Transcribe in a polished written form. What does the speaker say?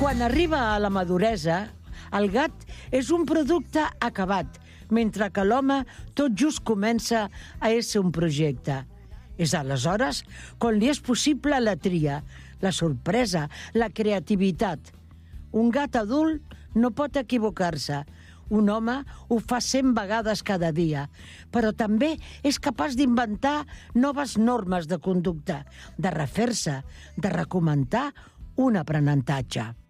Quan arriba a la maduresa, el gat és un producte acabat, mentre que l'home tot just comença a ésser un projecte. És aleshores quan li és possible la tria, la sorpresa, la creativitat. Un gat adult no pot equivocar-se. Un home ho fa 100 vegades cada dia, però també és capaç d'inventar noves normes de conducta, de refer-se, de recomentar un aprenentatge.